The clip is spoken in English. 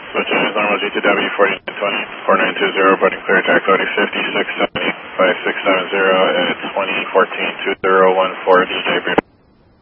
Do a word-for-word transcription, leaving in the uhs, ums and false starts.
Switch engines normal G T W forty-nine twenty, four nine two zero, boarding clear, taxi fifty-six seventy, five six seven zero at twenty fourteen two zero one four D J Bruno.